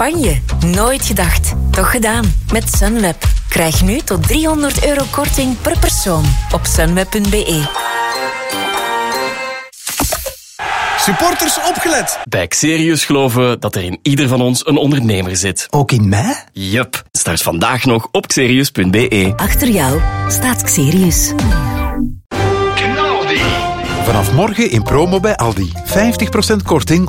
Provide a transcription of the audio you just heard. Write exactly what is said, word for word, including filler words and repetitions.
Spanje. Nooit gedacht. Toch gedaan. Met Sunweb. Krijg nu tot driehonderd euro korting per persoon op sunweb punt b e. Supporters opgelet! Bij Xerius geloven we dat er in ieder van ons een ondernemer zit. Ook in mij? Yup. Start vandaag nog op xerius punt b e. Achter jou staat Xerius. Vanaf morgen in promo bij Aldi. vijftig procent korting